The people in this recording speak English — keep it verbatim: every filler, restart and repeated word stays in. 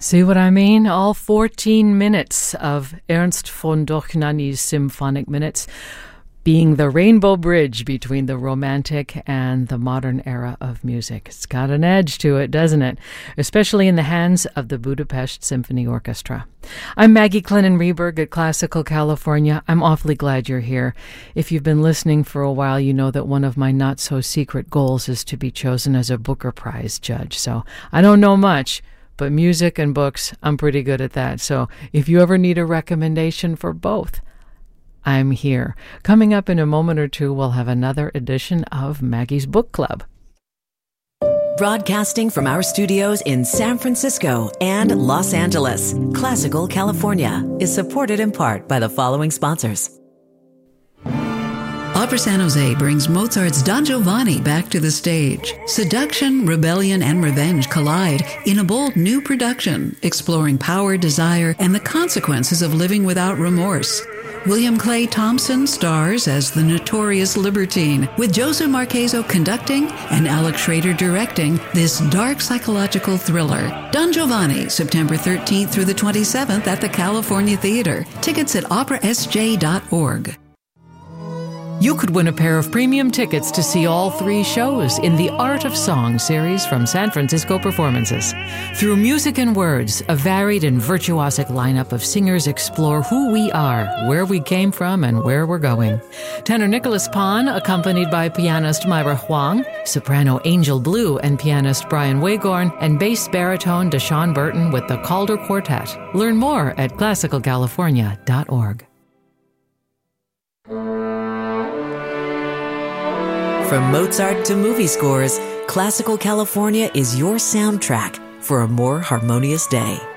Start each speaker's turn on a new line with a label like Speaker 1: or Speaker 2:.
Speaker 1: See what I mean? All fourteen minutes of Ernst von Dohnanyi's symphonic minutes being the rainbow bridge between the Romantic and the modern era of music. It's got an edge to it, doesn't it? Especially in the hands of the Budapest Symphony Orchestra. I'm Maggie Clennon Reberg at Classical California. I'm awfully glad you're here. If you've been listening for a while, you know that one of my not-so-secret goals is to be chosen as a Booker Prize judge. So I don't know much, but music and books, I'm pretty good at that. So if you ever need a recommendation for both, I'm here. Coming up in a moment or two, we'll have another edition of Maggie's Book Club.
Speaker 2: Broadcasting from our studios in San Francisco and Los Angeles, Classical California is supported in part by the following sponsors.
Speaker 3: Opera San Jose brings Mozart's Don Giovanni back to the stage. Seduction, rebellion, and revenge collide in a bold new production, exploring power, desire, and the consequences of living without remorse. William Clay Thompson stars as the notorious libertine, with Joseph Marcheso conducting and Alex Schrader directing this dark psychological thriller. Don Giovanni, September thirteenth through the twenty-seventh at the California Theater. Tickets at opera s j dot org.
Speaker 1: You could win a pair of premium tickets to see all three shows in the Art of Song series from San Francisco Performances. Through music and words, a varied and virtuosic lineup of singers explore who we are, where we came from, and where we're going. Tenor Nicholas Pon, accompanied by pianist Myra Huang, soprano Angel Blue and pianist Brian Wagorn, and bass baritone Deshaun Burton with the Calder Quartet. Learn more at classical california dot org.
Speaker 2: From Mozart to movie scores, Classical California is your soundtrack for a more harmonious day.